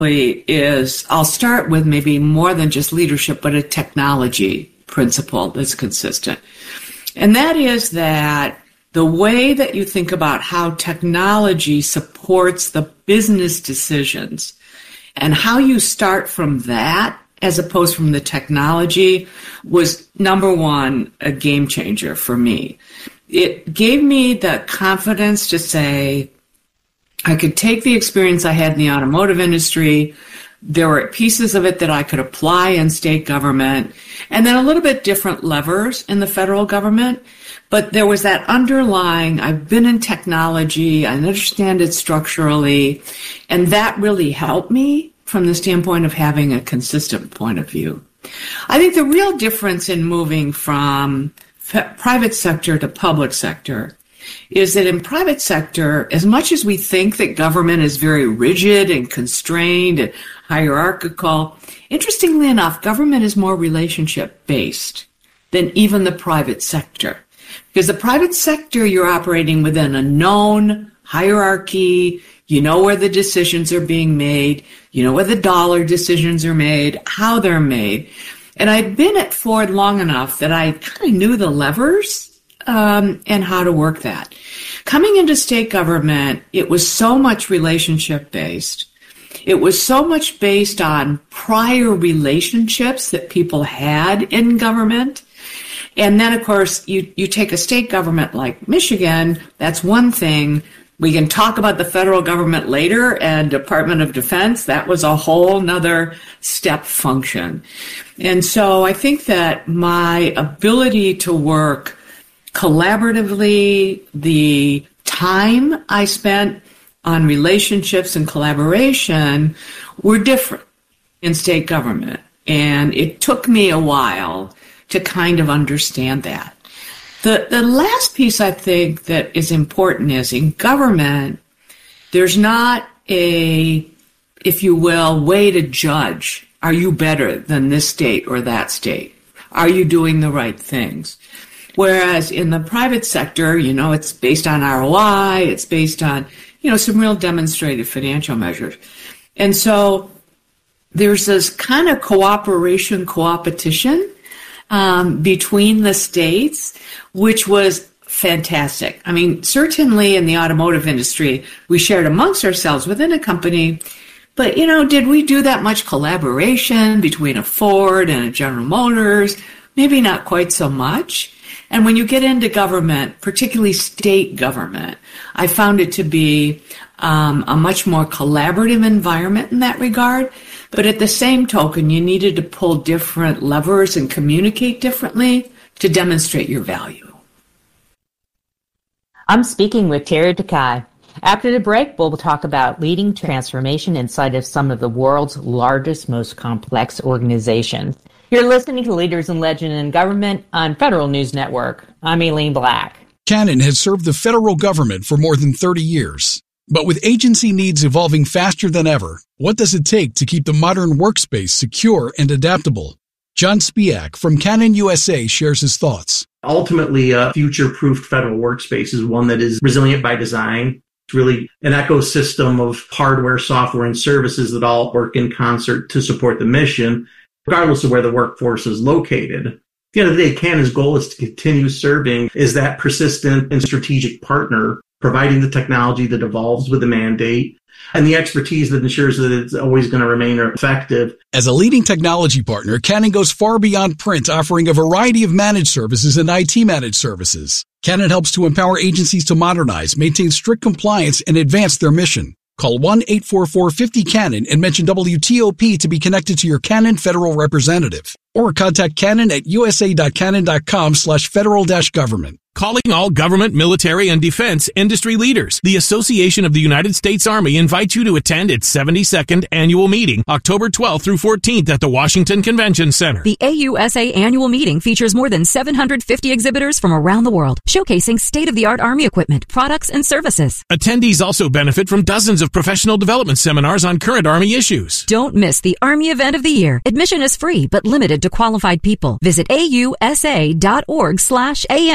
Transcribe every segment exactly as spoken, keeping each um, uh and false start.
is, I'll start with maybe more than just leadership, but a technology principle that's consistent. And that is that the way that you think about how technology supports the business decisions and how you start from that as opposed from the technology was, number one, a game changer for me. It gave me the confidence to say I could take the experience I had in the automotive industry. There were pieces of it that I could apply in state government, and then a little bit different levers in the federal government. But there was that underlying, I've been in technology, I understand it structurally, and that really helped me from the standpoint of having a consistent point of view. I think the real difference in moving from f- private sector to public sector is that in private sector, as much as we think that government is very rigid and constrained and hierarchical, interestingly enough, government is more relationship-based than even the private sector. Because the private sector, you're operating within a known hierarchy. You know where the decisions are being made. You know where the dollar decisions are made, how they're made. And I'd been at Ford long enough that I kind of knew the levers um, and how to work that. Coming into state government, it was so much relationship-based. It was so much based on prior relationships that people had in government. And then, of course, you, you take a state government like Michigan, that's one thing. We can talk about the federal government later and Department of Defense. That was a whole nother step function. And so I think that my ability to work collaboratively, the time I spent on relationships and collaboration were different in state government. And it took me a while to kind of understand that. The the last piece I think that is important is in government, there's not a, if you will, way to judge. Are you better than this state or that state? Are you doing the right things? Whereas in the private sector, you know, it's based on R O I, it's based on, you know, some real demonstrated financial measures. And so there's this kind of cooperation, coopetition Um, between the states, which was fantastic. I mean, certainly in the automotive industry, we shared amongst ourselves within a company, but, you know, did we do that much collaboration between a Ford and a General Motors? Maybe not quite so much. And when you get into government, particularly state government, I found it to be um, a much more collaborative environment in that regard. But at the same token, you needed to pull different levers and communicate differently to demonstrate your value. I'm speaking with Terry Takai. After the break, we'll talk about leading transformation inside of some of the world's largest, most complex organizations. You're listening to Leaders in Legend in Government on Federal News Network. I'm Eileen Black. Canon has served the federal government for more than thirty years. But with agency needs evolving faster than ever, what does it take to keep the modern workspace secure and adaptable? John Spiak from Canon U S A shares his thoughts. Ultimately, a future-proofed federal workspace is one that is resilient by design. It's really an ecosystem of hardware, software, and services that all work in concert to support the mission, regardless of where the workforce is located. At the end of the day, Canon's goal is to continue serving as that persistent and strategic partner, providing the technology that evolves with the mandate and the expertise that ensures that it's always going to remain effective. As a leading technology partner, Canon goes far beyond print, offering a variety of managed services and I T managed services. Canon helps to empower agencies to modernize, maintain strict compliance, and advance their mission. Call one eight four four five zero Canon and mention W T O P to be connected to your Canon federal representative. Or contact Canon at usa.canon.com slash federal dash government. Calling all government, military, and defense industry leaders. The Association of the United States Army invites you to attend its seventy-second annual meeting, October twelfth through fourteenth at the Washington Convention Center. The A U S A annual meeting features more than seven hundred fifty exhibitors from around the world, showcasing state-of-the-art Army equipment, products, and services. Attendees also benefit from dozens of professional development seminars on current Army issues. Don't miss the Army event of the year. Admission is free, but limited to qualified people. Visit A U S A dot org slash A M to register.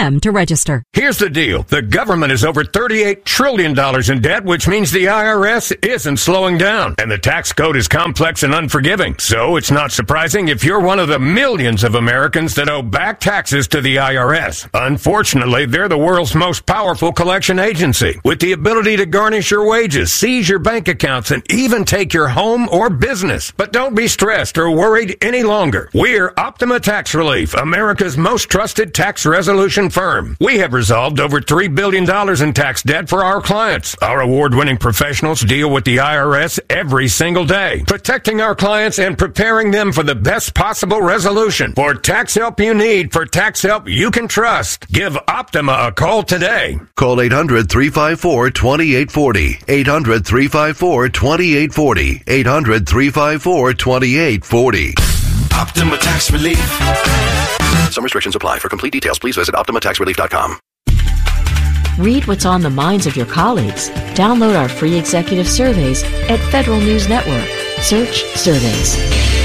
register. Here's the deal. The government is over thirty-eight trillion dollars in debt, which means the I R S isn't slowing down. And the tax code is complex and unforgiving. So it's not surprising if you're one of the millions of Americans that owe back taxes to the I R S. Unfortunately, they're the world's most powerful collection agency, with the ability to garnish your wages, seize your bank accounts, and even take your home or business. But don't be stressed or worried any longer. We're Optima Tax Relief, America's most trusted tax resolution firm. We have resolved over three billion dollars in tax debt for our clients. Our award-winning professionals deal with the I R S every single day, protecting our clients and preparing them for the best possible resolution. For tax help you need, for tax help you can trust, give Optima a call today. Call eight hundred, three five four, two eight four zero. eight hundred, three five four, two eight four zero. eight hundred, three five four, two eight four zero. Optima Tax Relief. Some restrictions apply. For complete details, please visit optima tax relief dot com. Read what's on the minds of your colleagues. Download our free executive surveys at Federal News Network. Search surveys.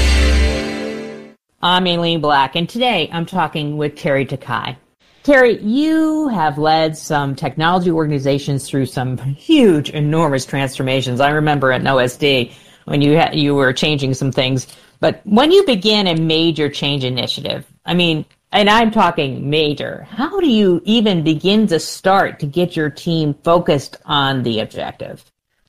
I'm Aileen Black, and today I'm talking with Terry Takai. Terry, you have led some technology organizations through some huge, enormous transformations. I remember at N O S D when you had, you were changing some things. But when you begin a major change initiative, I mean, and I'm talking major, how do you even begin to start to get your team focused on the objective?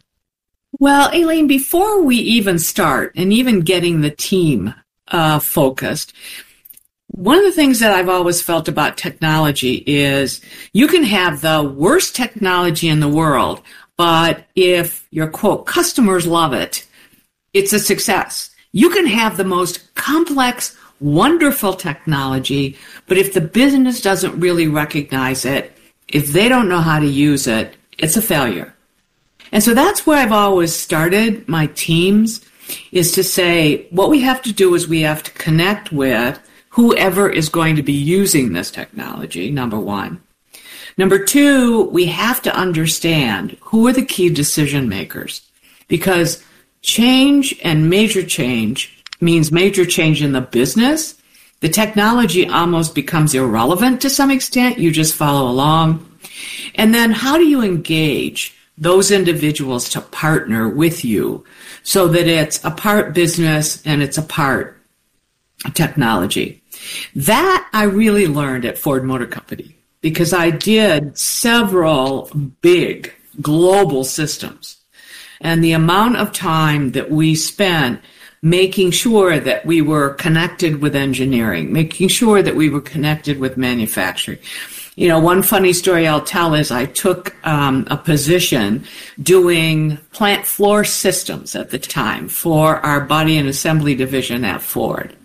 Well, Aileen, before we even start and even getting the team uh, focused, one of the things that I've always felt about technology is you can have the worst technology in the world, but if your, quote, customers love it, it's a success. You can have the most complex, wonderful technology, but if the business doesn't really recognize it, if they don't know how to use it, it's a failure. And so that's where I've always started my teams, is to say what we have to do is we have to connect with whoever is going to be using this technology, number one. Number two, we have to understand who are the key decision makers, because change and major change means major change in the business. The technology almost becomes irrelevant to some extent. You just follow along. And then how do you engage those individuals to partner with you so that it's a part business and it's a part technology? That I really learned at Ford Motor Company, because I did several big global systems. And the amount of time that we spent making sure that we were connected with engineering, making sure that we were connected with manufacturing. You know, one funny story I'll tell is I took um, a position doing plant floor systems at the time for our body and assembly division at Ford.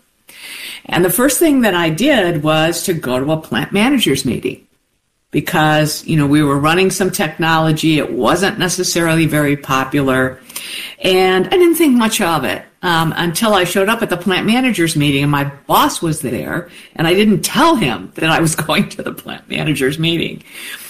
And the first thing that I did was to go to a plant managers meeting, because, you know, we were running some technology. It wasn't necessarily very popular. And I didn't think much of it um, until I showed up at the plant managers meeting and my boss was there, and I didn't tell him that I was going to the plant managers meeting.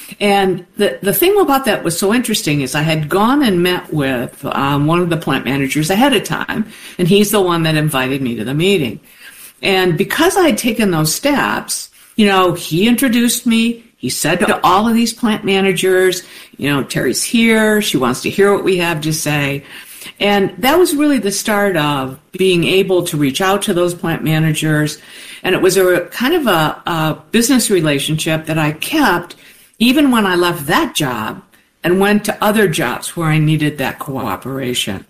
And the, the thing about that was so interesting is I had gone and met with um, one of the plant managers ahead of time, and he's the one that invited me to the meeting. And because I had taken those steps, you know, he introduced me. He said to all of these plant managers, you know, Terry's here. She wants to hear what we have to say. And that was really the start of being able to reach out to those plant managers. And it was a kind of a, a business relationship that I kept even when I left that job and went to other jobs where I needed that cooperation.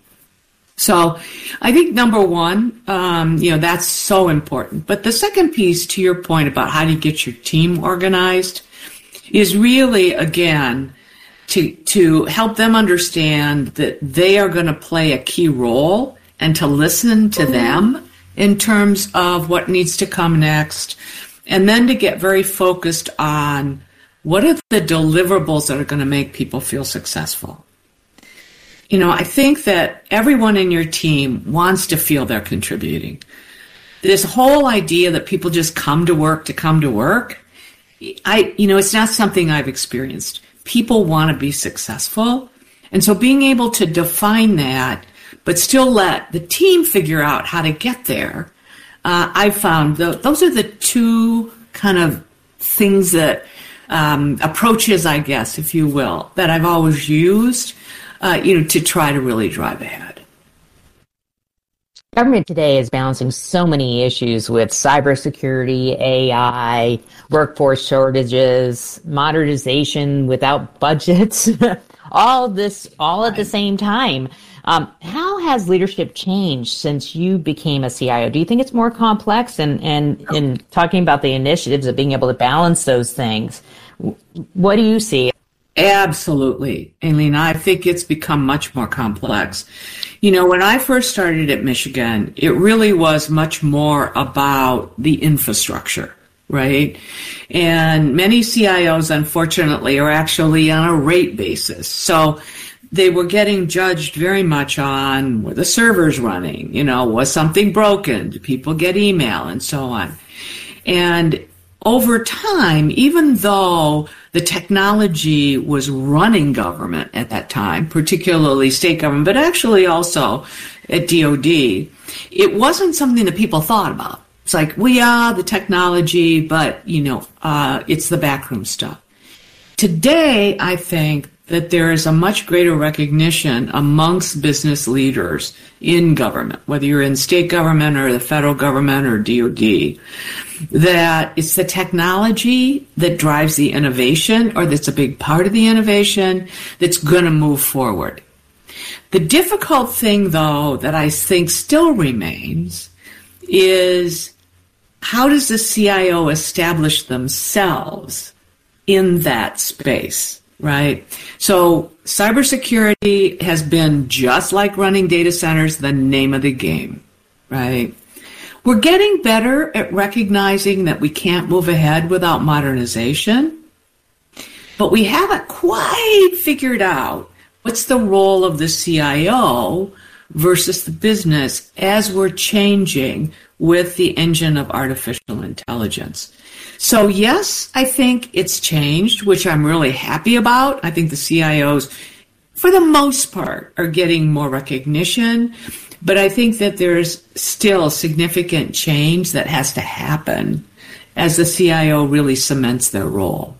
So I think number one, um, you know, that's so important. But the second piece, to your point about how do you get your team organized, is really, again, to to help them understand that they are going to play a key role and to listen to them in terms of what needs to come next, and then to get very focused on what are the deliverables that are going to make people feel successful. You know, I think that everyone in your team wants to feel they're contributing. This whole idea that people just come to work to come to work, I, you know, it's not something I've experienced. People want to be successful. And so being able to define that, but still let the team figure out how to get there, uh, I've found the, those are the two kind of things that um, approaches, I guess, if you will, that I've always used, uh, you know, to try to really drive ahead. Government today is balancing so many issues with cybersecurity, A I, workforce shortages, modernization without budgets, all this, all at the same time. Um, how has leadership changed since you became a C I O? Do you think it's more complex? And, and in talking about the initiatives of being able to balance those things, what do you see? Absolutely, Aileen. I think it's become much more complex. You know, when I first started at Michigan, it really was much more about the infrastructure, right? And many C I Os, unfortunately, are actually on a rate basis. So they were getting judged very much on, were the servers running? You know, was something broken? Did people get email? And so on. And over time, even though the technology was running government at that time, particularly state government, but actually also at D O D, it wasn't something that people thought about. It's like, well, yeah, the technology, but, you know, uh, it's the backroom stuff. Today, I think that there is a much greater recognition amongst business leaders in government, whether you're in state government or the federal government or D O D, that it's the technology that drives the innovation, or that's a big part of the innovation, that's going to move forward. The difficult thing, though, that I think still remains is, how does the C I O establish themselves in that space, right? So cybersecurity has been, just like running data centers, the name of the game, right? We're getting better at recognizing that we can't move ahead without modernization, but we haven't quite figured out what's the role of the C I O versus the business as we're changing with the engine of artificial intelligence. So yes, I think it's changed, which I'm really happy about. I think the C I Os, for the most part, are getting more recognition. But I think that there's still significant change that has to happen as the C I O really cements their role.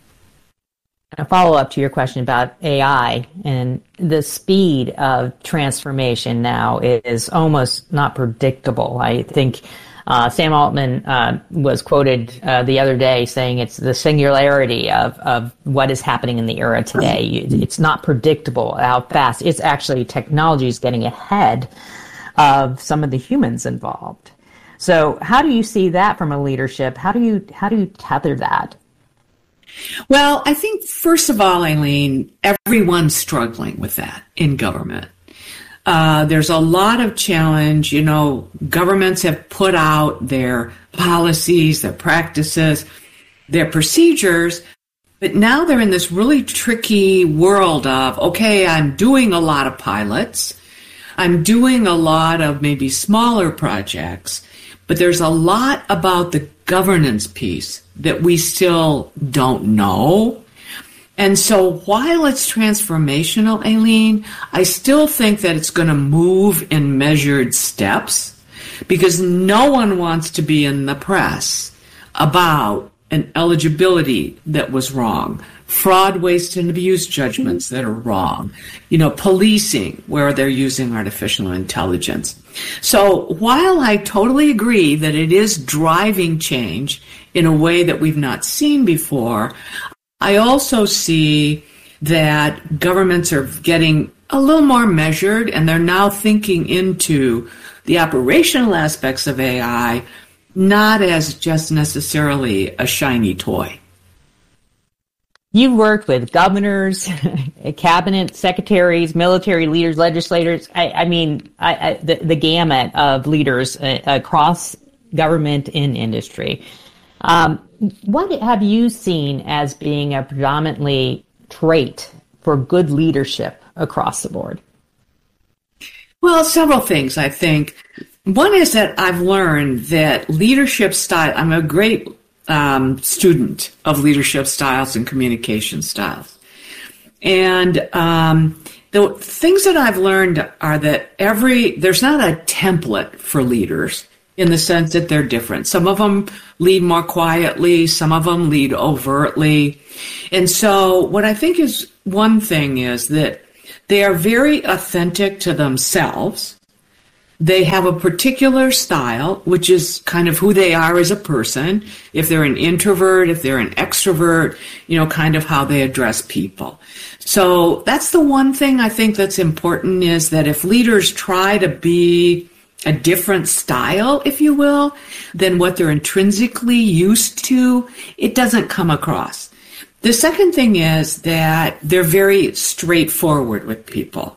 A follow-up to your question about A I, and the speed of transformation now is almost not predictable. I think uh, Sam Altman uh, was quoted uh, the other day saying it's the singularity of, of what is happening in the era today. It's not predictable how fast. It's actually technology is getting ahead of some of the humans involved. So how do you see that from a leadership? How do you how do you tether that? Well, I think, first of all, Aileen, everyone's struggling with that in government. Uh, there's a lot of challenge. You know, governments have put out their policies, their practices, their procedures, but now they're in this really tricky world of, okay, I'm doing a lot of pilots, I'm doing a lot of maybe smaller projects, but there's a lot about the governance piece that we still don't know. And so while it's transformational, Aileen, I still think that it's going to move in measured steps, because no one wants to be in the press about an eligibility that was wrong, fraud, waste, and abuse judgments that are wrong, you know, policing where they're using artificial intelligence. So while I totally agree that it is driving change in a way that we've not seen before, I also see that governments are getting a little more measured, and they're now thinking into the operational aspects of A I, not as just necessarily a shiny toy. You've worked with governors, cabinet secretaries, military leaders, legislators. I, I mean, I, I, the, the gamut of leaders uh, across government and industry. Um, what have you seen as being a predominantly trait for good leadership across the board? Well, several things, I think. One is that I've learned that leadership style, I'm a great um, student of leadership styles and communication styles. And um, the things that I've learned are that every, there's not a template for leaders in the sense that they're different. Some of them lead more quietly, some of them lead overtly. And so what I think is one thing is that they are very authentic to themselves. They have a particular style, which is kind of who they are as a person. If they're an introvert, if they're an extrovert, you know, kind of how they address people. So that's the one thing I think that's important, is that if leaders try to be a different style, if you will, than what they're intrinsically used to, it doesn't come across. The second thing is that they're very straightforward with people.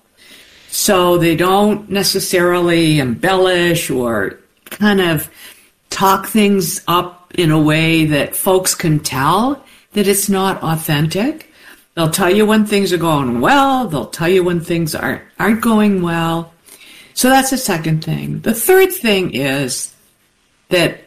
So they don't necessarily embellish or kind of talk things up in a way that folks can tell that it's not authentic. They'll tell you when things are going well. They'll tell you when things aren't, aren't going well. So that's the second thing. The third thing is that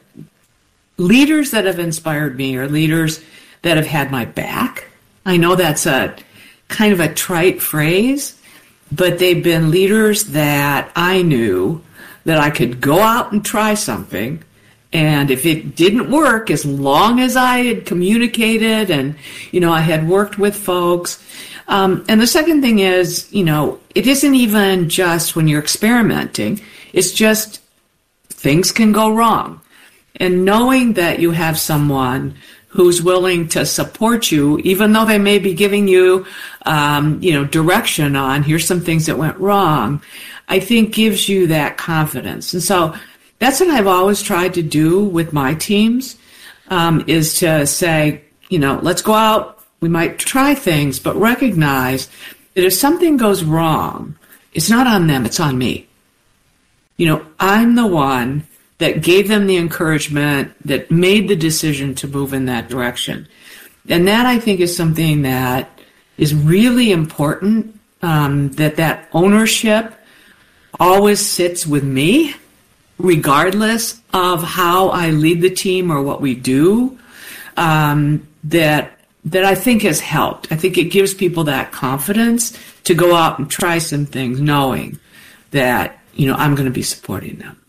leaders that have inspired me are leaders that have had my back. I know that's a kind of a trite phrase, but they've been leaders that I knew that I could go out and try something, and if it didn't work, as long as I had communicated and, you know, I had worked with folks. Um, and the second thing is, you know, it isn't even just when you're experimenting. It's just things can go wrong. And knowing that you have someone who's willing to support you, even though they may be giving you, um, you know, direction on here's some things that went wrong, I think gives you that confidence. And so that's what I've always tried to do with my teams, um, is to say, you know, let's go out. We might try things, but recognize that if something goes wrong, it's not on them, it's on me. You know, I'm the one that gave them the encouragement, that made the decision to move in that direction. And that, I think, is something that is really important, um, that that ownership always sits with me, regardless of how I lead the team or what we do, um, that that I think has helped. I think it gives people that confidence to go out and try some things, knowing that, you know, I'm going to be supporting them.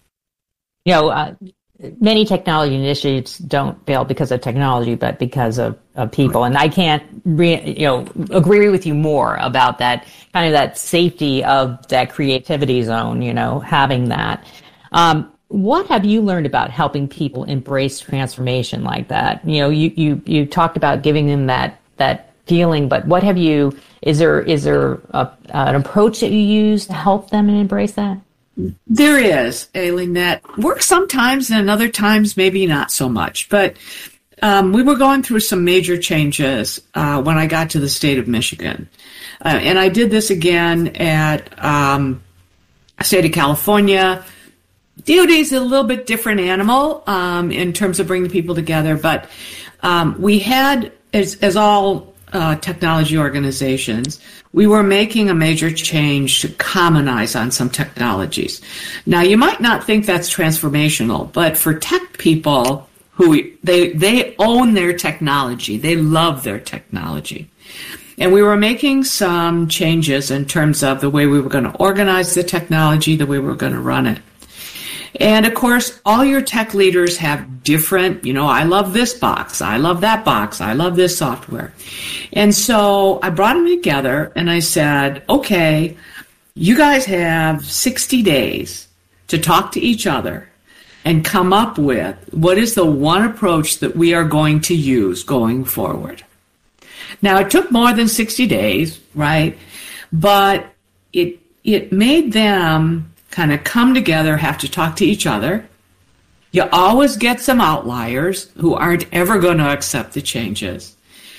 You know, uh, many technology initiatives don't fail because of technology, but because of, of people. And I can't, re, you know, agree with you more about that kind of that safety of that creativity zone, you know, having that. Um, What have you learned about helping people embrace transformation like that? You know, you, you, you talked about giving them that, that feeling, but what have you, is there, is there a, an approach that you use to help them and embrace that? There is, Aileen, that works sometimes and other times maybe not so much. But um, we were going through some major changes uh, when I got to the state of Michigan. Uh, and I did this again at um, state of California. D O D is a little bit different animal um, in terms of bringing people together, but um, we had, as, as all uh, technology organizations, we were making a major change to commonize on some technologies. Now, you might not think that's transformational, but for tech people who they they own their technology, they love their technology. And we were making some changes in terms of the way we were going to organize the technology, the way we were going to run it. And of course, all your tech leaders have different, you know, I love this box, I love that box, I love this software. And so I brought them together and I said, okay, you guys have sixty days to talk to each other and come up with what is the one approach that we are going to use going forward. Now, it took more than sixty days, right? But it it made them kind of come together, have to talk to each other. You always get some outliers who aren't ever going to accept the changes.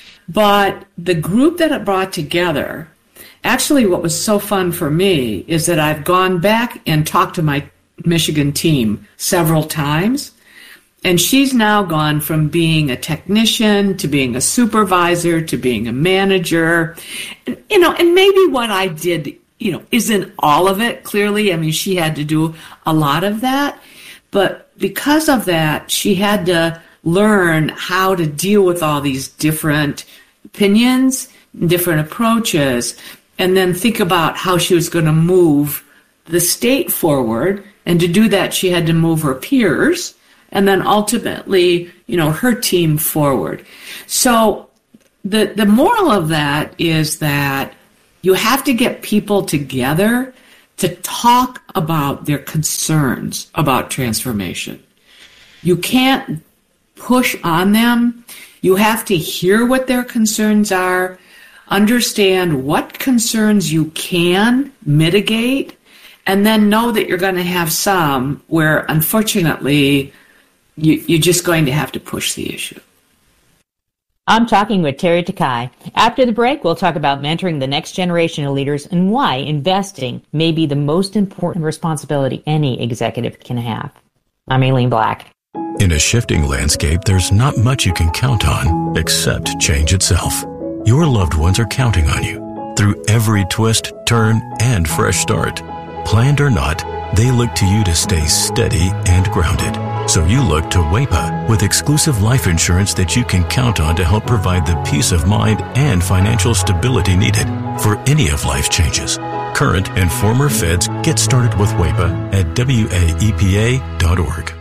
But the group that it brought together, actually what was so fun for me is that I've gone back and talked to my Michigan team several times, and she's now gone from being a technician to being a supervisor to being a manager. And, you know, and maybe what I did, you know, isn't all of it, clearly. I mean, she had to do a lot of that. But because of that, she had to learn how to deal with all these different opinions, different approaches, and then think about how she was going to move the state forward And to do that, she had to move her peers and then ultimately, you know, her team forward. So the the moral of that is that you have to get people together to talk about their concerns about transformation. You can't push on them. You have to hear what their concerns are, understand what concerns you can mitigate, and then know that you're going to have some where, unfortunately, you, you're just going to have to push the issue. I'm talking with Terry Takai. After the break, we'll talk about mentoring the next generation of leaders and why investing may be the most important responsibility any executive can have. I'm Aileen Black. In a shifting landscape, there's not much you can count on except change itself. Your loved ones are counting on you through every twist, turn, and fresh start. Planned or not, they look to you to stay steady and grounded. So you look to W E P A with exclusive life insurance that you can count on to help provide the peace of mind and financial stability needed for any of life's changes. Current and former feds get started with W E P A at W A E P A dot org.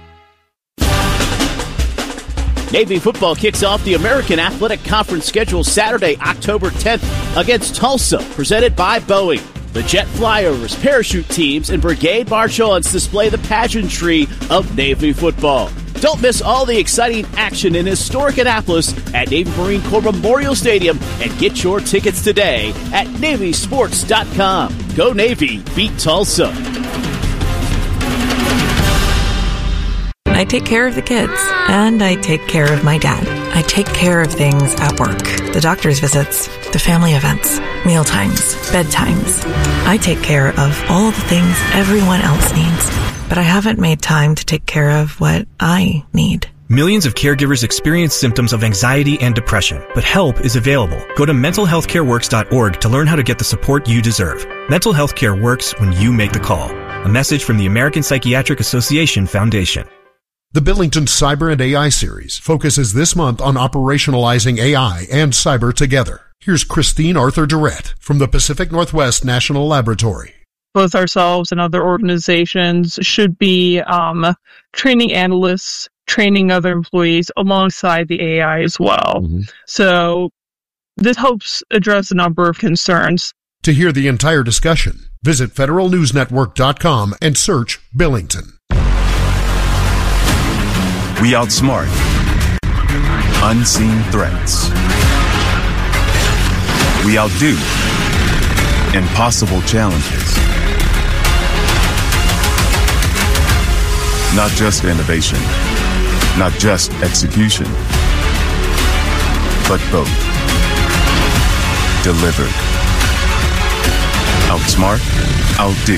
Navy football kicks off the American Athletic Conference schedule Saturday, October tenth against Tulsa, presented by Boeing. The jet flyovers, parachute teams, and brigade march-ons display the pageantry of Navy football. Don't miss all the exciting action in historic Annapolis at Navy Marine Corps Memorial Stadium and get your tickets today at Navy Sports dot com. Go Navy, beat Tulsa. I take care of the kids, and I take care of my dad. I take care of things at work. The doctor's visits, the family events, mealtimes, bedtimes. I take care of all the things everyone else needs, but I haven't made time to take care of what I need. Millions of caregivers experience symptoms of anxiety and depression, but help is available. Go to mental health care works dot org to learn how to get the support you deserve. Mental health care works when you make the call. A message from the American Psychiatric Association Foundation. The Billington Cyber and A I series focuses this month on operationalizing A I and cyber together. Here's Christine Arthur Durrett from the Pacific Northwest National Laboratory. Both ourselves and other organizations should be um, training analysts, training other employees alongside the A I as well. Mm-hmm. So this helps address a number of concerns. To hear the entire discussion, visit federal news network dot com and search Billington. We outsmart unseen threats. We outdo impossible challenges. Not just innovation, not just execution, but both. Delivered. Outsmart, outdo.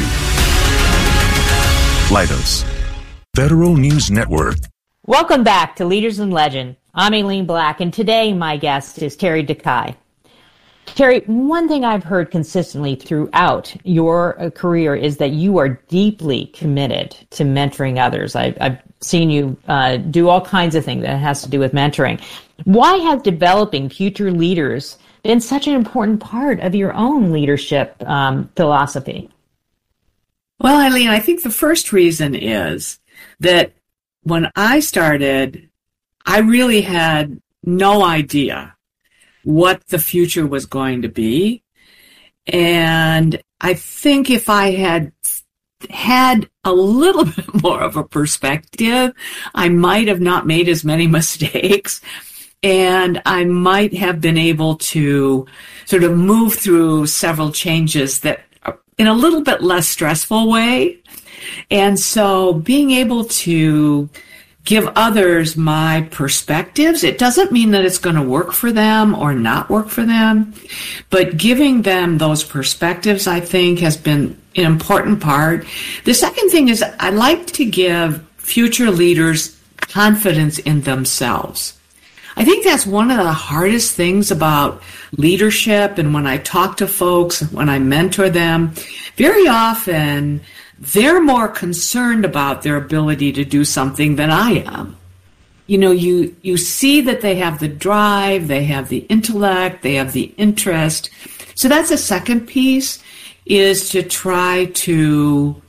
Leidos. Federal News Network. Welcome back to Leaders in Legend. I'm Aileen Black, and today my guest is Terry Takai. Terry, one thing I've heard consistently throughout your career is that you are deeply committed to mentoring others. I've, I've seen you uh, do all kinds of things that has to do with mentoring. Why has developing future leaders been such an important part of your own leadership um, philosophy? Well, Eileen, I think the first reason is that when I started, I really had no idea what the future was going to be. And I think if I had had a little bit more of a perspective, I might have not made as many mistakes. And I might have been able to sort of move through several changes that are in a little bit less stressful way. And so being able to give others my perspectives, it doesn't mean that it's going to work for them or not work for them, but giving them those perspectives, I think, has been an important part. The second thing is I like to give future leaders confidence in themselves. I think that's one of the hardest things about leadership, and when I talk to folks, when I mentor them, very often they're more concerned about their ability to do something than I am. You know, you, you see that they have the drive, they have the intellect, they have the interest. So that's the second piece, is to try to, you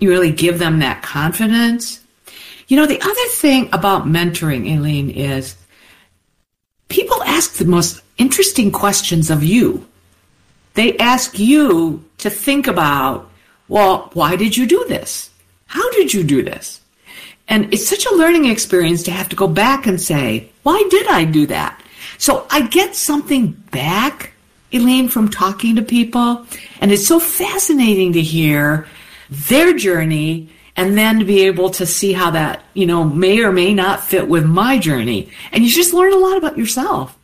you really give them that confidence. You know, the other thing about mentoring, Aileen, is people ask the most interesting questions of you. They ask you to think about, well, why did you do this? How did you do this? And it's such a learning experience to have to go back and say, why did I do that? So I get something back, Aileen, from talking to people. And it's so fascinating to hear their journey and then to be able to see how that, you know, may or may not fit with my journey. And you just learn a lot about yourself.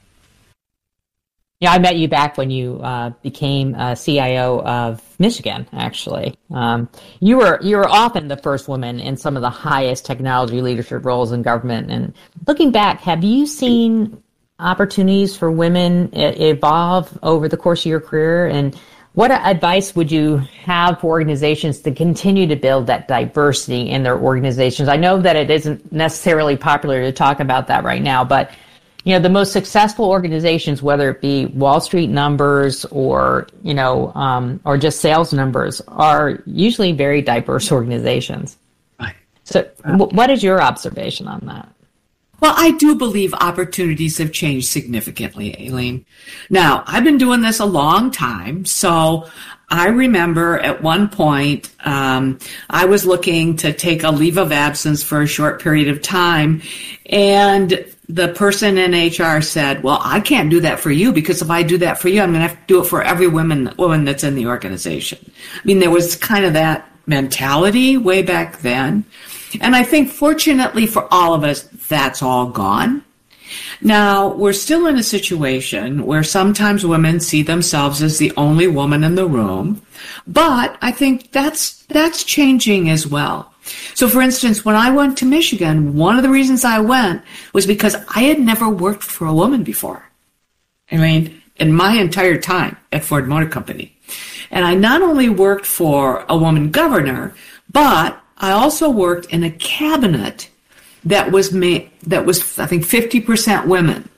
Yeah, I met you back when you uh, became uh, C I O of Michigan, actually. Um, you were you were often the first woman in some of the highest technology leadership roles in government. And looking back, have you seen opportunities for women evolve over the course of your career? And what advice would you have for organizations to continue to build that diversity in their organizations? I know that it isn't necessarily popular to talk about that right now, but you know, the most successful organizations, whether it be Wall Street numbers or, you know, um, or just sales numbers, are usually very diverse organizations. Right. So w- what is your observation on that? Well, I do believe opportunities have changed significantly, Aileen. Now, I've been doing this a long time, so I remember at one point um, I was looking to take a leave of absence for a short period of time, and the person in H R said, well, I can't do that for you, because if I do that for you, I'm going to have to do it for every woman, woman that's in the organization. I mean, there was kind of that mentality way back then. And I think, fortunately for all of us, that's all gone. Now, we're still in a situation where sometimes women see themselves as the only woman in the room, but I think that's that's changing as well. So, for instance, when I went to Michigan, one of the reasons I went was because I had never worked for a woman before. I mean, in my entire time at Ford Motor Company. And I not only worked for a woman governor, but I also worked in a cabinet that was made, that was, I think, fifty percent women.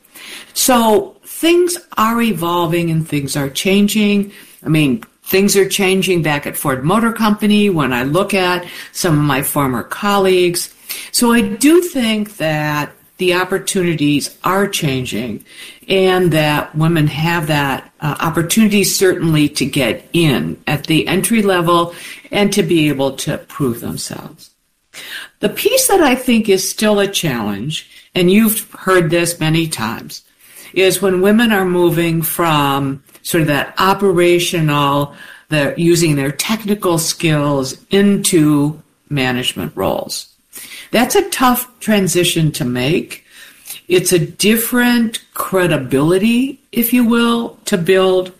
So things are evolving and things are changing. I mean, things are changing back at Ford Motor Company when I look at some of my former colleagues. So I do think that the opportunities are changing and that women have that uh, opportunity certainly to get in at the entry level and to be able to prove themselves. The piece that I think is still a challenge, and you've heard this many times, is when women are moving from sort of that operational, the using their technical skills into management roles. That's a tough transition to make. It's a different credibility, if you will, to build.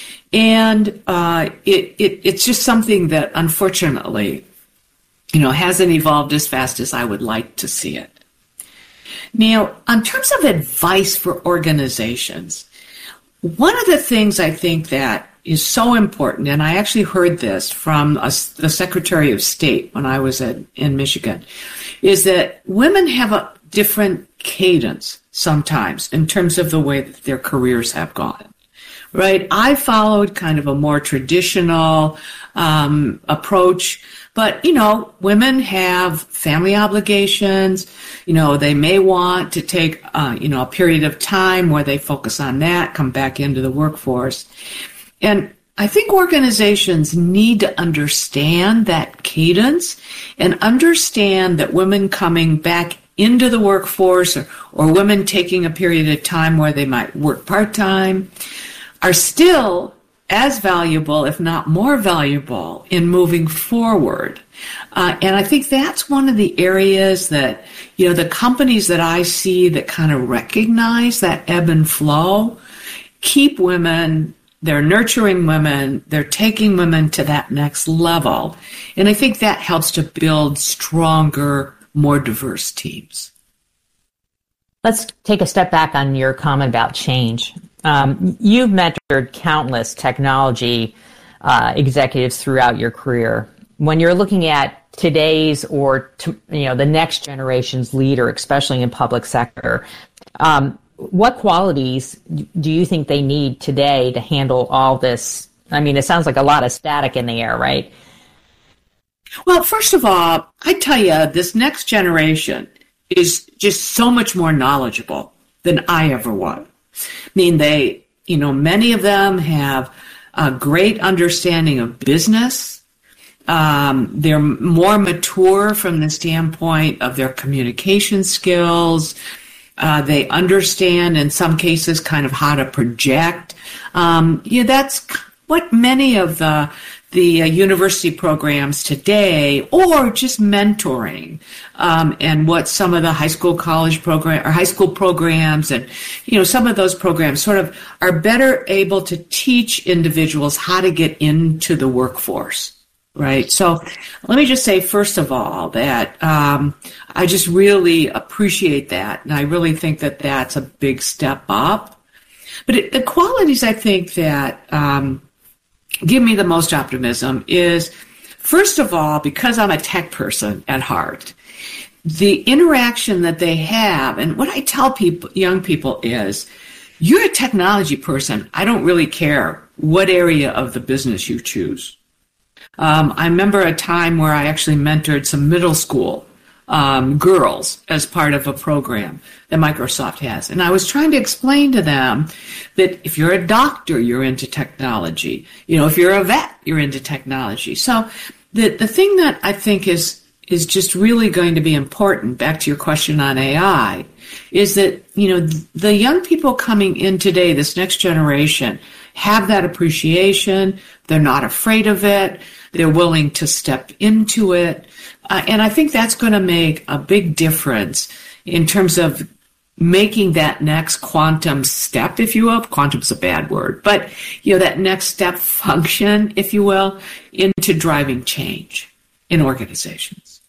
And uh, it, it it's just something that, unfortunately, you know, hasn't evolved as fast as I would like to see it. Now, in terms of advice for organizations, one of the things I think that is so important, and I actually heard this from a, the Secretary of State when I was at, in Michigan, is that women have a different cadence sometimes in terms of the way that their careers have gone. Right? I followed kind of a more traditional um, approach, but, you know, women have family obligations. You know, they may want to take, uh, you know, a period of time where they focus on that, come back into the workforce. And I think organizations need to understand that cadence and understand that women coming back into the workforce or, or women taking a period of time where they might work part-time are still as valuable, if not more valuable, in moving forward. Uh, and I think that's one of the areas that, you know, the companies that I see that kind of recognize that ebb and flow keep women, they're nurturing women, they're taking women to that next level. And I think that helps to build stronger, more diverse teams. Let's take a step back on your comment about change. Um, you've mentored countless technology uh, executives throughout your career. When you're looking at today's or to, you know the next generation's leader, especially in public sector, um, what qualities do you think they need today to handle all this? I mean, it sounds like a lot of static in the air, right? Well, first of all, I tell you, this next generation is just so much more knowledgeable than I ever was. I mean, they, you know, many of them have a great understanding of business. Um, they're more mature from the standpoint of their communication skills. Uh, they understand, in some cases, kind of how to project. Um, yeah, that's what many of the the uh, university programs today, or just mentoring, um, and what some of the high school, college program, or high school programs, and you know, some of those programs sort of are better able to teach individuals how to get into the workforce. Right. So let me just say, first of all, that um, I just really appreciate that. And I really think that that's a big step up. But it, the qualities I think that um, give me the most optimism is, first of all, because I'm a tech person at heart, the interaction that they have. And what I tell people, young people is, you're a technology person. I don't really care what area of the business you choose. Um, I remember a time where I actually mentored some middle school um, girls as part of a program that Microsoft has. And I was trying to explain to them that if you're a doctor, you're into technology. You know, if you're a vet, you're into technology. So the, the thing that I think is, is just really going to be important, back to your question on A I, is that, you know, the young people coming in today, this next generation, have that appreciation. They're not afraid of it. They're willing to step into it. Uh, and I think that's going to make a big difference in terms of making that next quantum step, if you will. Quantum's a bad word, but, you know, that next step function, if you will, into driving change in organizations.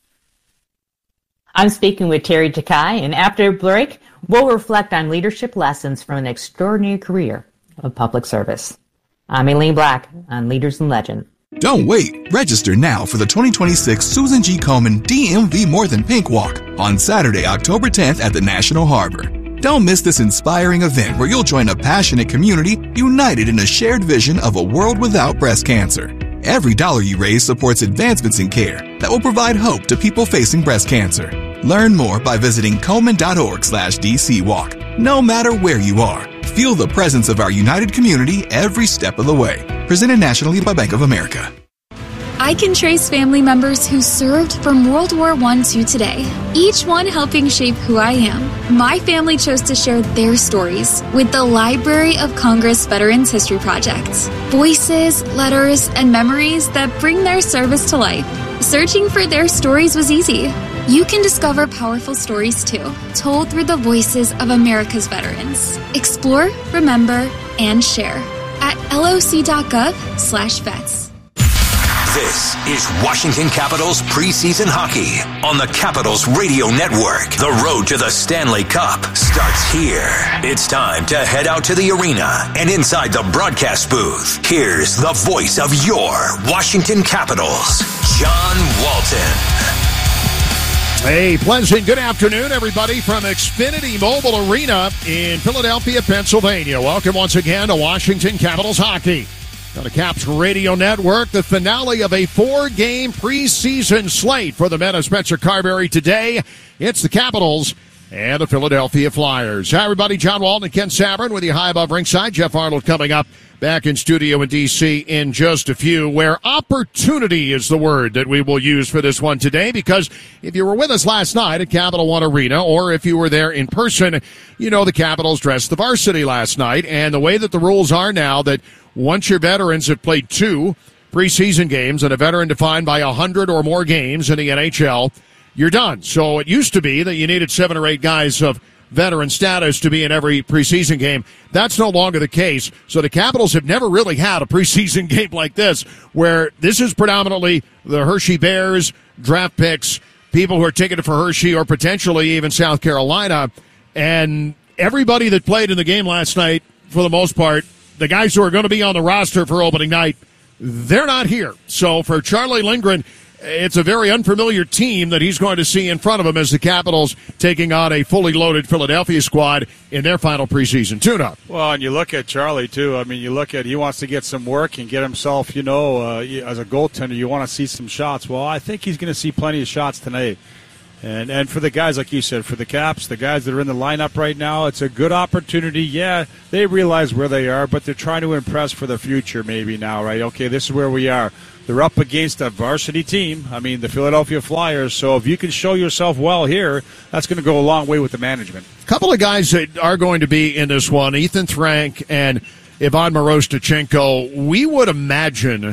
I'm speaking with Terry Takai, and after a break, we'll reflect on leadership lessons from an extraordinary career of public service. I'm Aileen Black on Leaders in Legend. Don't wait. Register now for the twenty twenty-six Susan G. Komen D M V More Than Pink Walk on Saturday, October tenth at the National Harbor. Don't miss this inspiring event where you'll join a passionate community united in a shared vision of a world without breast cancer. Every dollar you raise supports advancements in care that will provide hope to people facing breast cancer. Learn more by visiting Komen.org slash DC Walk. No matter where you are, feel the presence of our united community every step of the way. Presented nationally by Bank of America. I can trace family members who served from World War One to today, each one helping shape who I am. My family chose to share their stories with the Library of Congress Veterans History Project. Voices, letters, and memories that bring their service to life. Searching for their stories was easy. You can discover powerful stories too, told through the voices of America's veterans. Explore, remember, and share at loc.gov slash vets. This is Washington Capitals preseason hockey on the Capitals Radio Network. The road to the Stanley Cup starts here. It's time to head out to the arena and inside the broadcast booth. Here's the voice of your Washington Capitals, John Walton. Hey, pleasant good afternoon, everybody, from Xfinity Mobile Arena in Philadelphia, Pennsylvania. Welcome once again to Washington Capitals hockey. On the Caps Radio Network, the finale of a four-game preseason slate for the men of Spencer Carberry today. It's the Capitals and the Philadelphia Flyers. Hi, everybody. John Walton and Ken Sabrin with you high above ringside. Jeff Arnold coming up back in studio in D C in just a few, where opportunity is the word that we will use for this one today, because if you were with us last night at Capital One Arena, or if you were there in person, you know the Capitals dressed the varsity last night, and the way that the rules are now, that once your veterans have played two preseason games, and a veteran defined by one hundred or more games in the N H L, you're done. So it used to be that you needed seven or eight guys of veteran status to be in every preseason game. That's no longer the case. So the Capitals have never really had a preseason game like this, where this is predominantly the Hershey Bears, draft picks, people who are ticketed for Hershey or potentially even South Carolina. And everybody that played in the game last night, for the most part, the guys who are going to be on the roster for opening night, they're not here. So for Charlie Lindgren it's a very unfamiliar team that he's going to see in front of him as the Capitals taking on a fully loaded Philadelphia squad in their final preseason tune-up. Well, and you look at Charlie, too. I mean, you look at he wants to get some work and get himself, you know, uh, as a goaltender, you want to see some shots. Well, I think he's going to see plenty of shots tonight. And and for the guys, like you said, for the Caps, the guys that are in the lineup right now, it's a good opportunity. Yeah, they realize where they are, but they're trying to impress for the future maybe now, right? Okay, this is where we are. They're up against a varsity team, I mean, the Philadelphia Flyers, so if you can show yourself well here, that's going to go a long way with the management. A couple of guys that are going to be in this one, Ethan Frank and Ivan Miroshnichenko, we would imagine,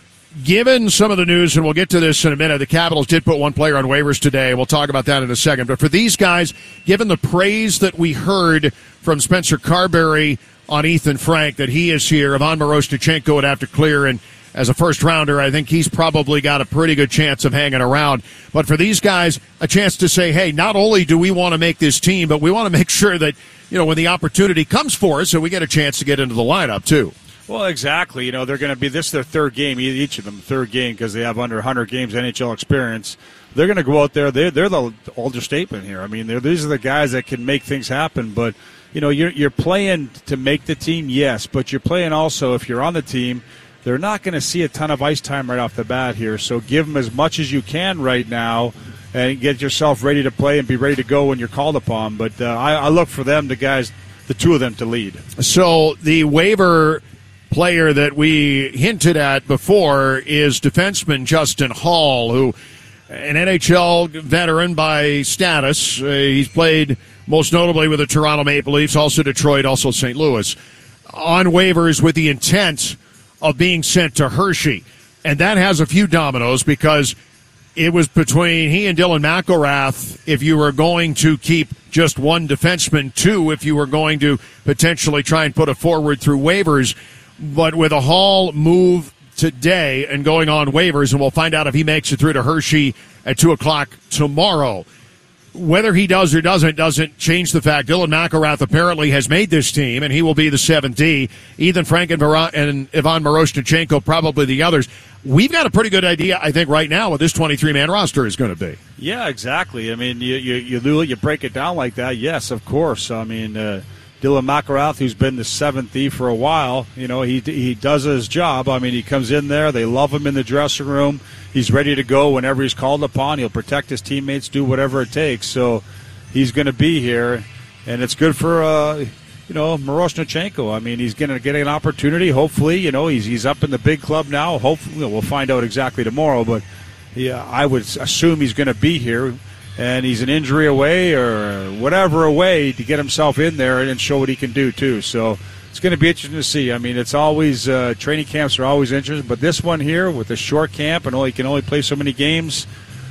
given some of the news, and we'll get to this in a minute, the Capitals did put one player on waivers today. We'll talk about that in a second. But for these guys, given the praise that we heard from Spencer Carberry on Ethan Frank, that he is here, Ivan Miroshnichenko would have to clear, and as a first-rounder, I think he's probably got a pretty good chance of hanging around. But for these guys, a chance to say, hey, not only do we want to make this team, but we want to make sure that, you know, when the opportunity comes for us, so we get a chance to get into the lineup, too. Well, exactly. You know, they're going to be, this is their third game, each of them, third game, because they have under one hundred games N H L experience. They're going to go out there. They're, they're the older statement here. I mean, these are the guys that can make things happen. But, you know, you're, you're playing to make the team, yes, but you're playing also, if you're on the team, they're not going to see a ton of ice time right off the bat here. So give them as much as you can right now and get yourself ready to play and be ready to go when you're called upon. But uh, I, I look for them, the guys, the two of them to lead. So the waiver player that we hinted at before is defenseman Justin Hall, who an N H L veteran by status. Uh, he's played most notably with the Toronto Maple Leafs, also Detroit, also Saint Louis, on waivers with the intent of being sent to Hershey. And that has a few dominoes because it was between he and Dylan McElrath if you were going to keep just one defenseman, two if you were going to potentially try and put a forward through waivers. But with a Hall move today and going on waivers, and we'll find out if he makes it through to Hershey at two o'clock tomorrow. Whether he does or doesn't doesn't change the fact Dylan McElrath apparently has made this team, and he will be the seventh D. Ethan Frank and, Ver- and Ivan Miroshnichenko probably the others. We've got a pretty good idea, I think, right now what this twenty-three man roster is going to be. Yeah, exactly. I mean, you you you, do, you break it down like that, yes, of course. I mean, uh, Dylan McElrath, who's been the seventh D for a while, you know, he he does his job. I mean, he comes in there. They love him in the dressing room. He's ready to go whenever he's called upon. He'll protect his teammates, do whatever it takes. So he's going to be here, and it's good for, uh, you know, Miroshnichenko. I mean, he's going to get an opportunity. Hopefully, you know, he's he's up in the big club now. Hopefully, you know, we'll find out exactly tomorrow. But yeah, I would assume he's going to be here, and he's an injury away or whatever away to get himself in there and show what he can do too. So it's going to be interesting to see. I mean, it's always uh, training camps are always interesting, but this one here with the short camp and only can only play so many games,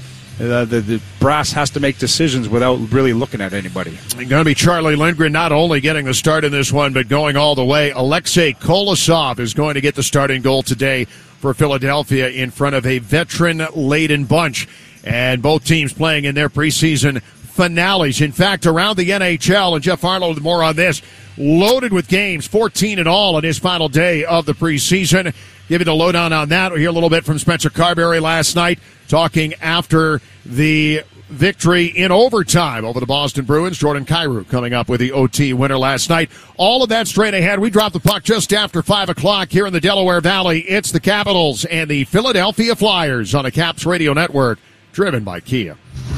uh, the, the brass has to make decisions without really looking at anybody. Going to be Charlie Lindgren not only getting the start in this one, but going all the way. Alexei Kolosov is going to get the starting goal today for Philadelphia in front of a veteran-laden bunch. And both teams playing in their preseason finales. In fact, around the N H L, and Jeff Arnold with more on this, loaded with games, fourteen in all on his final day of the preseason. Give you the lowdown on that. We'll hear a little bit from Spencer Carberry last night, talking after the victory in overtime over the Boston Bruins. Jordan Kyrou coming up with the O T winner last night. All of that straight ahead. We drop the puck just after five o'clock here in the Delaware Valley. It's the Capitals and the Philadelphia Flyers on the Caps Radio Network, driven by Kia.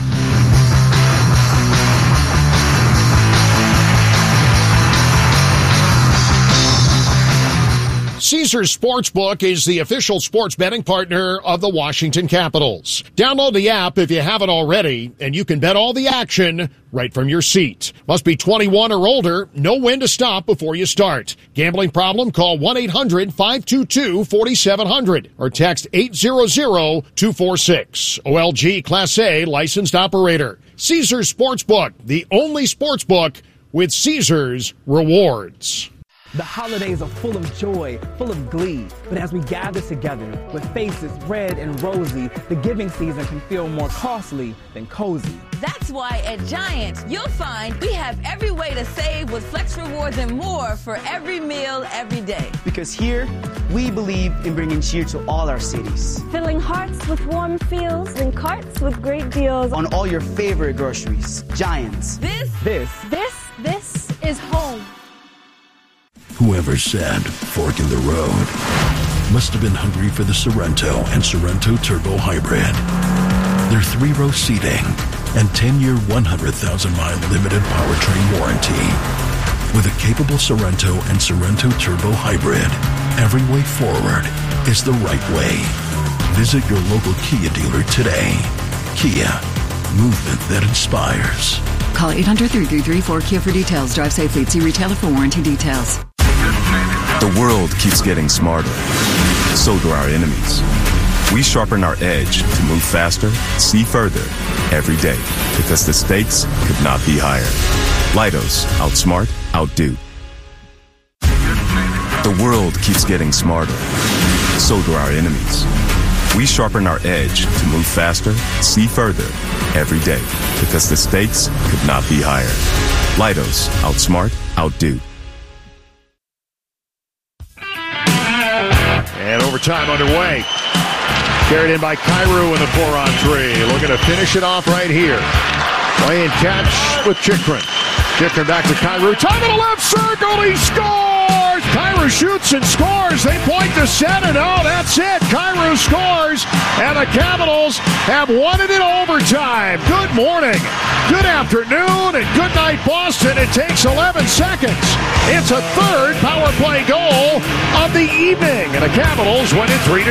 Caesars Sportsbook is the official sports betting partner of the Washington Capitals. Download the app if you haven't already, and you can bet all the action right from your seat. Must be twenty-one or older. Know when to stop before you start. Gambling problem? Call one eight hundred five two two four seven zero zero or text eight hundred two four six. O L G Class A licensed operator. Caesars Sportsbook, the only sportsbook with Caesars rewards. The holidays are full of joy, full of glee. But as we gather together with faces red and rosy, the giving season can feel more costly than cozy. That's why at Giant, you'll find we have every way to save with Flex Rewards and more for every meal, every day. Because here, we believe in bringing cheer to all our cities. Filling hearts with warm feels and carts with great deals. On all your favorite groceries. Giants. This, this, this, this is home. Whoever said fork in the road must have been hungry for the Sorrento and Sorrento Turbo Hybrid. Their three-row seating and ten-year, one hundred thousand mile limited powertrain warranty. With a capable Sorrento and Sorrento Turbo Hybrid, every way forward is the right way. Visit your local Kia dealer today. Kia, movement that inspires. Call eight hundred, three three three, four Kia for details. Drive safely. See retailer for warranty details. The world keeps getting smarter. So do our enemies. We sharpen our edge to move faster, see further, every day, because the stakes could not be higher. Leidos, outsmart, outdo. The world keeps getting smarter. So do our enemies. We sharpen our edge to move faster, see further, every day, because the stakes could not be higher. Leidos, outsmart, outdo. And overtime underway. Carried in by Kyrou in the four-on-three. Looking to finish it off right here. Playing catch with Chikrin. Chikrin back to Kyrou. Time in the left circle. He scores! Kyrou shoots and scores. They point to set, and oh, that's it. Kyrou scores, and the Capitals have won it in overtime. Good morning, good afternoon, and good night, Boston. It takes eleven seconds. It's a third power play goal of the evening, and the Capitals win it three to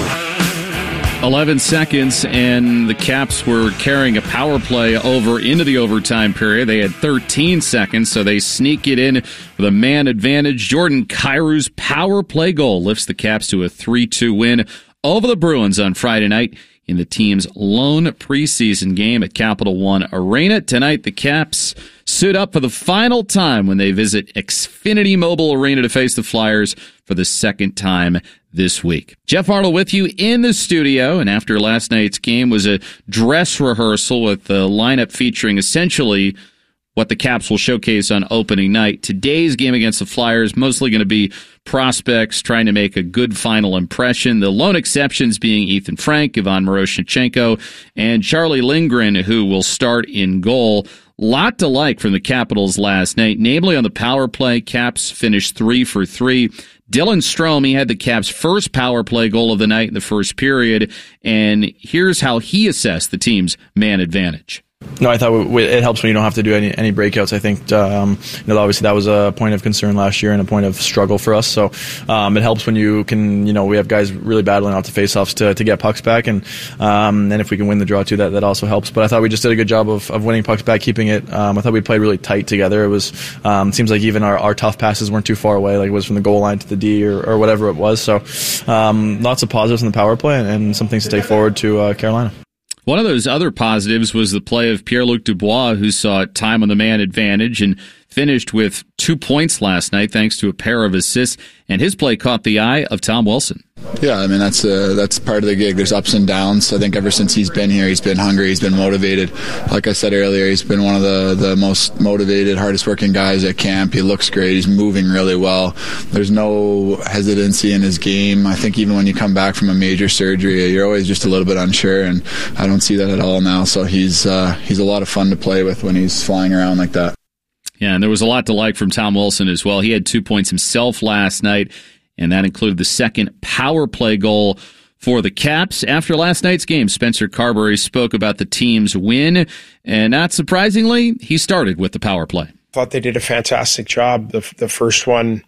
two. eleven seconds, and the Caps were carrying a power play over into the overtime period. They had thirteen seconds, so they sneak it in with a man advantage. Jordan Kyrou's power play goal lifts the Caps to a three two win over the Bruins on Friday night in the team's lone preseason game at Capital One Arena. Tonight, the Caps suit up for the final time when they visit Xfinity Mobile Arena to face the Flyers for the second time this week. Jeff Arnold with you in the studio, and after last night's game was a dress rehearsal with the lineup featuring essentially what the Caps will showcase on opening night. Today's game against the Flyers mostly going to be prospects trying to make a good final impression. The lone exceptions being Ethan Frank, Ivan Miroshnichenko, and Charlie Lindgren, who will start in goal. Lot to like from the Capitals last night, namely on the power play. Caps finished three for three. Dylan Strome, he had the Caps' first power play goal of the night in the first period, and here's how he assessed the team's man advantage. No, I thought it helps when you don't have to do any any breakouts. I think um, you know, obviously that was a point of concern last year and a point of struggle for us. So um, it helps when you can, you know, we have guys really battling out the faceoffs to to get pucks back, and um, and if we can win the draw too, that that also helps. But I thought we just did a good job of, of winning pucks back, keeping it. Um, I thought we played really tight together. It was um, seems like even our, our tough passes weren't too far away, like it was from the goal line to the D or, or whatever it was. So um, lots of positives in the power play, and, and some things to take forward to uh, Carolina. One of those other positives was the play of Pierre-Luc Dubois, who saw time on the man advantage and finished with two points last night thanks to a pair of assists, and his play caught the eye of Tom Wilson. Yeah, I mean, that's uh, that's part of the gig. There's ups and downs. I think ever since he's been here, he's been hungry, he's been motivated. Like I said earlier, he's been one of the, the most motivated, hardest working guys at camp. He looks great. He's moving really well. There's no hesitancy in his game. I think even when you come back from a major surgery, you're always just a little bit unsure, and I don't see that at all now. So he's uh, he's a lot of fun to play with when he's flying around like that. Yeah, and there was a lot to like from Tom Wilson as well. He had two points himself last night, and that included the second power play goal for the Caps. After last night's game, Spencer Carberry spoke about the team's win, and not surprisingly, he started with the power play. Thought they did a fantastic job. The the first one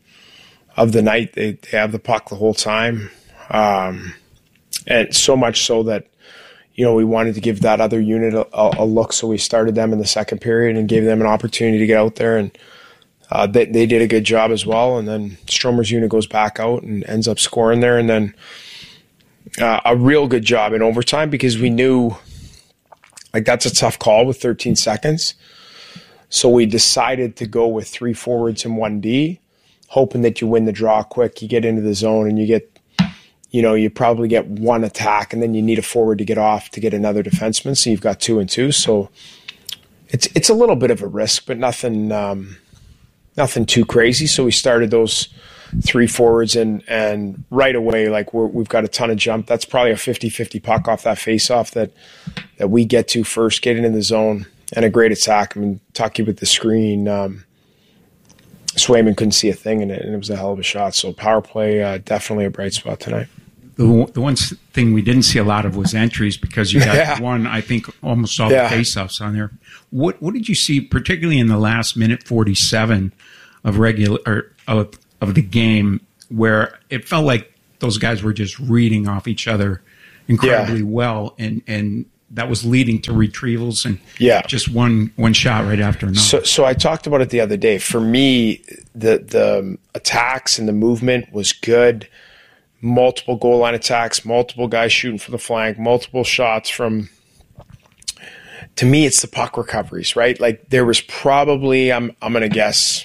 of the night, they, they have the puck the whole time, um, and so much so that, you know, we wanted to give that other unit a, a look, so we started them in the second period and gave them an opportunity to get out there, and uh, they, they did a good job as well. And then Stromer's unit goes back out and ends up scoring there, and then uh, a real good job in overtime, because we knew, like, that's a tough call with thirteen seconds. So we decided to go with three forwards and one D. hoping that you win the draw quick. You get into the zone and you get, you know, you probably get one attack and then you need a forward to get off to get another defenseman. So you've got two and two. So it's it's a little bit of a risk, but nothing um, nothing too crazy. So we started those three forwards and and right away, like we're, we've got a ton of jump. That's probably a fifty-fifty puck off that faceoff that that we get to first, getting in the zone, and a great attack. I mean, talking with the screen, um, Swayman couldn't see a thing in it, and it was a hell of a shot. So power play, uh, definitely a bright spot tonight. The, the one thing we didn't see a lot of was entries, because you got Yeah. one, I think, almost all Yeah. the faceoffs on there. What what did you see, particularly in the last minute forty-seven of regular or of of the game, where it felt like those guys were just reading off each other incredibly Yeah. well, and and that was leading to retrievals and Yeah. just one one shot right after another. So, so I talked about it the other day. For me, the the attacks and the movement was good. Multiple goal line attacks, multiple guys shooting from the flank, multiple shots from. To me, it's the puck recoveries, right? Like there was probably, I'm I'm gonna guess,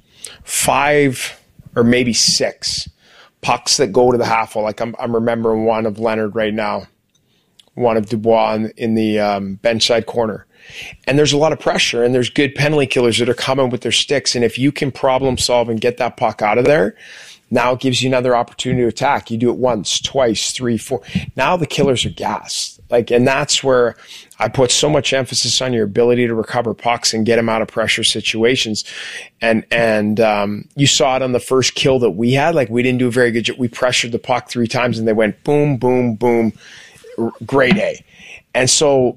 five or maybe six pucks that go to the half wall. Like I'm I'm remembering one of Leonard right now, one of Dubois in, in the um, bench side corner. And there's a lot of pressure, and there's good penalty killers that are coming with their sticks. And if you can problem solve and get that puck out of there, now it gives you another opportunity to attack. You do it once, twice, three, four. Now the killers are gassed. Like, and that's where I put so much emphasis on your ability to recover pucks and get them out of pressure situations. And, and, um, you saw it on the first kill that we had. Like, we didn't do a very good job. We pressured the puck three times and they went boom, boom, boom. Grade A. And so,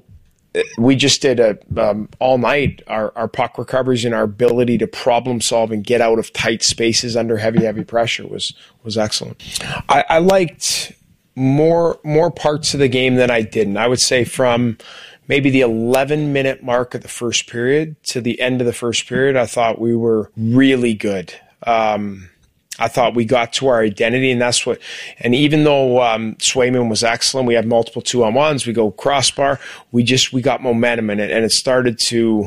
we just did a um, all night our, our puck recoveries and our ability to problem solve and get out of tight spaces under heavy heavy pressure was was excellent. I, I liked more more parts of the game than I didn't. I would say from maybe the eleven minute mark of the first period to the end of the first period, I thought we were really good. Um, I thought we got to our identity, and that's what, and even though um, Swayman was excellent, we had multiple two-on-ones, we go crossbar, we just, we got momentum in it, and it started to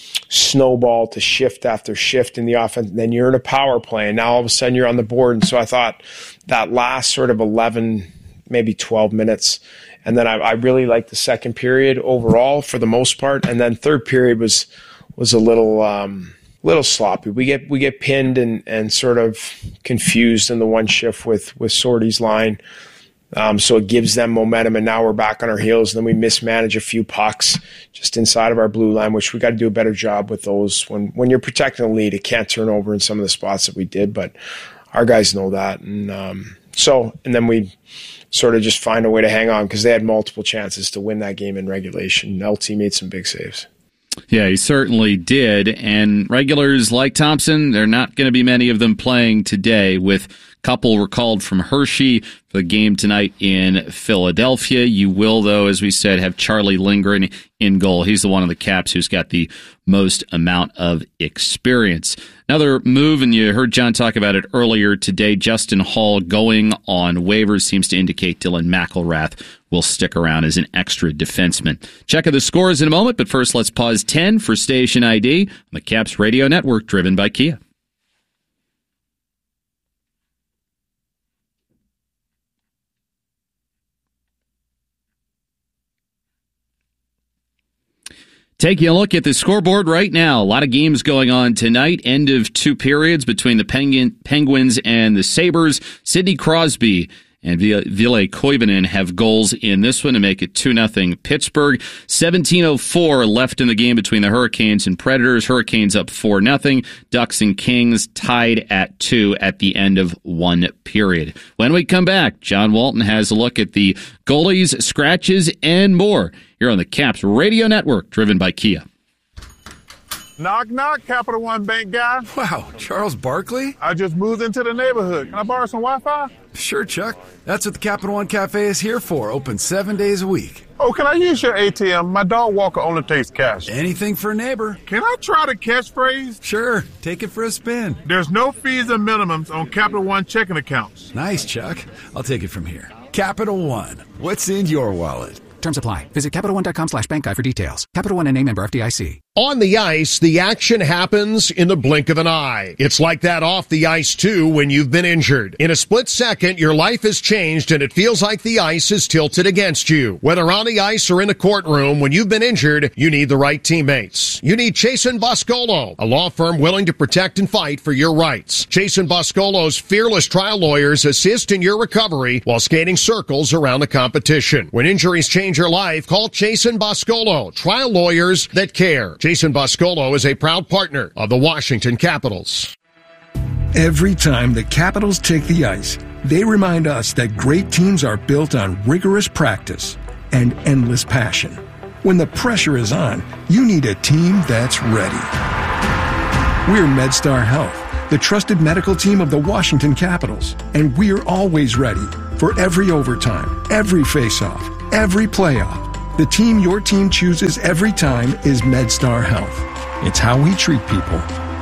snowball to shift after shift in the offense, and then you're in a power play, and now all of a sudden you're on the board, and so I thought that last sort of eleven, maybe twelve minutes, and then I, I really liked the second period overall for the most part, and then third period was, was a little, um, little sloppy. We get we get pinned and, and sort of confused in the one shift with with Sorty's line. Um, so it gives them momentum, and now we're back on our heels. And then we mismanage a few pucks just inside of our blue line, which we got to do a better job with those. When when you're protecting a lead, it can't turn over in some of the spots that we did, but our guys know that. And um, so, and then we sort of just find a way to hang on because they had multiple chances to win that game in regulation. L T made some big saves. Yeah, he certainly did. And regulars like Thompson, there are not going to be many of them playing today, with a couple recalled from Hershey for the game tonight in Philadelphia. You will, though, as we said, have Charlie Lindgren in goal. He's the one of the Caps who's got the most amount of experience. Another move, and you heard John talk about it earlier today, Justin Hall going on waivers seems to indicate Dylan McElrath will stick around as an extra defenseman. Check of the scores in a moment, but first let's pause ten for Station I D on the Caps Radio Network, driven by Kia. Taking a look at the scoreboard right now. A lot of games going on tonight. End of two periods between the Penguin, Penguins and the Sabres. Sidney Crosby and Ville Koivunen have goals in this one to make it two nothing Pittsburgh. seventeen oh four left in the game between the Hurricanes and Predators. Hurricanes up four nothing. Ducks and Kings tied at two at the end of one period. When we come back, John Walton has a look at the goalies, scratches, and more here on the Caps Radio Network, driven by Kia. Knock, knock, Capital One Bank guy. Wow, Charles Barkley? I just moved into the neighborhood. Can I borrow some Wi-Fi? Sure, Chuck. That's what the Capital One Cafe is here for, open seven days a week. Oh, can I use your A T M? My dog walker only takes cash. Anything for a neighbor. Can I try the catchphrase? Sure, take it for a spin. There's no fees and minimums on Capital One checking accounts. Nice, Chuck. I'll take it from here. Capital One, what's in your wallet? Terms apply. Visit CapitalOne.com slash bank guide for details. Capital One N A member F D I C. On the ice, the action happens in the blink of an eye. It's like that off the ice, too, when you've been injured. In a split second, your life has changed and it feels like the ice is tilted against you. Whether on the ice or in the courtroom, when you've been injured, you need the right teammates. You need Chasen Boscolo, a law firm willing to protect and fight for your rights. Chasen Boscolo's fearless trial lawyers assist in your recovery while skating circles around the competition. When injuries change your life, call Chasen Boscolo, trial lawyers that care. Chasen Boscolo is a proud partner of the Washington Capitals. Every time the Capitals take the ice, they remind us that great teams are built on rigorous practice and endless passion. When the pressure is on, you need a team that's ready. We're MedStar Health, the trusted medical team of the Washington Capitals, and we're always ready for every overtime, every face-off, every playoff. The team your team chooses every time is MedStar Health. It's how we treat people.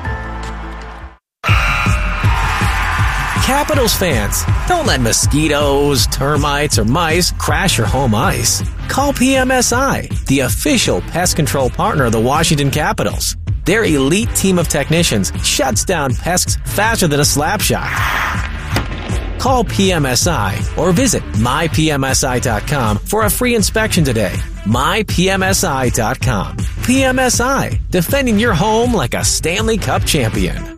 Capitals fans, don't let mosquitoes, termites, or mice crash your home ice. Call P M S I, the official pest control partner of the Washington Capitals. Their elite team of technicians shuts down pests faster than a slap shot. Call P M S I or visit my P M S I dot com for a free inspection today. my P M S I dot com. P M S I, defending your home like a Stanley Cup champion.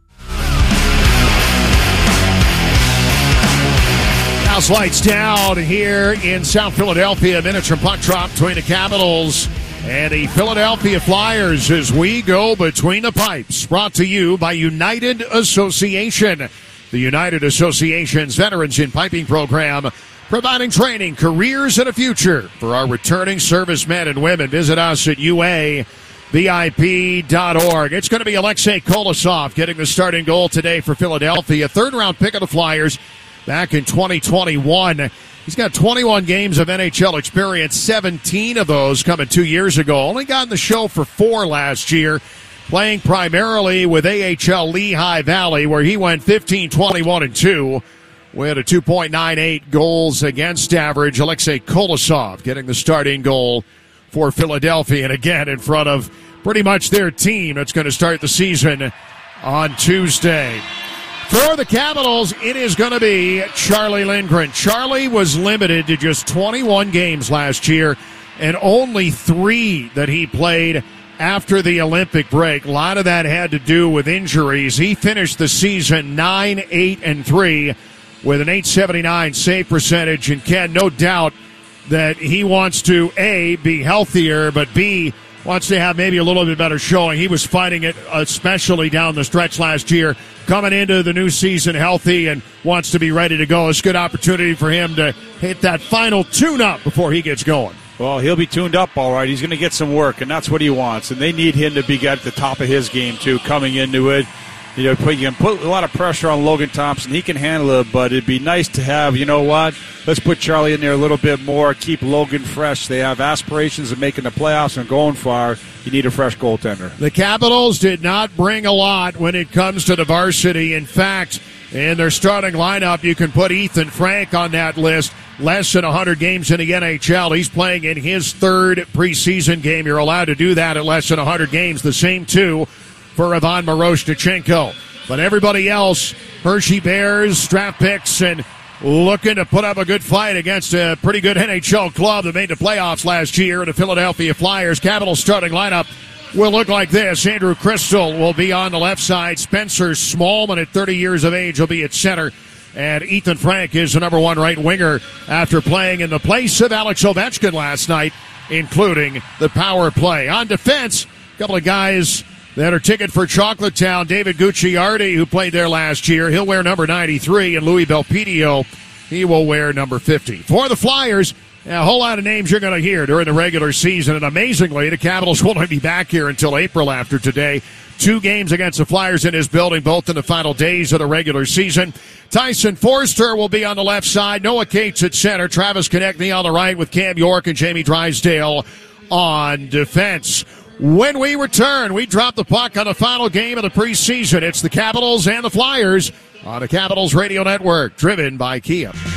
House lights down here in South Philadelphia. Miniature puck drop between the Capitals and the Philadelphia Flyers as we go between the pipes. Brought to you by United Association. The United Association's Veterans in Piping program, providing training, careers, and a future for our returning servicemen and women. Visit us at U A V I P dot org. It's going to be Alexei Kolosov getting the starting goal today for Philadelphia. Third-round pick of the Flyers back in twenty twenty-one. He's got twenty-one games of N H L experience, seventeen of those coming two years ago. Only got in the show for four last year, playing primarily with A H L Lehigh Valley, where he went fifteen, twenty-one, and two with a two point nine eight goals against average. Alexei Kolosov getting the starting goal for Philadelphia, and again in front of pretty much their team that's going to start the season on Tuesday. For the Capitals, it is going to be Charlie Lindgren. Charlie was limited to just twenty-one games last year, and only three that he played after the Olympic break. A lot of that had to do with injuries. He finished the season nine, eight, and three with an eight seventy-nine save percentage. And Ken, no doubt that he wants to, A, be healthier, but B, wants to have maybe a little bit better showing. He was fighting it, especially down the stretch last year, coming into the new season healthy and wants to be ready to go. It's a good opportunity for him to hit that final tune-up before he gets going. Well, he'll be tuned up all right. He's going to get some work, and that's what he wants. And they need him to be at the top of his game, too, coming into it. You know, put, you can put a lot of pressure on Logan Thompson. He can handle it, but it'd be nice to have, you know what, let's put Charlie in there a little bit more, keep Logan fresh. They have aspirations of making the playoffs and going far. You need a fresh goaltender. The Capitals did not bring a lot when it comes to the varsity. In fact, in their starting lineup, you can put Ethan Frank on that list. Less than one hundred games in the N H L. He's playing in his third preseason game. You're allowed to do that at less than one hundred games. The same, too, for Ivan Miroshnichenko. But everybody else, Hershey Bears, draft picks, and looking to put up a good fight against a pretty good N H L club that made the playoffs last year, the Philadelphia Flyers. Capitals starting lineup will look like this. Andrew Crystal will be on the left side. Spencer Smallman at thirty years of age will be at center. And Ethan Frank is the number one right winger after playing in the place of Alex Ovechkin last night, including the power play. On defense, a couple of guys that are ticket for Chocolatetown. David Gucciardi, who played there last year, he'll wear number ninety-three, and Louis Belpedio, he will wear number fifty. For the Flyers, a whole lot of names you're going to hear during the regular season, and amazingly, the Capitals won't be back here until April after today. Two games against the Flyers in his building, both in the final days of the regular season. Tyson Forster will be on the left side. Noah Cates at center. Travis Konechny on the right with Cam York and Jamie Drysdale on defense. When we return, we drop the puck on the final game of the preseason. It's the Capitals and the Flyers on the Capitals Radio Network, driven by Kia.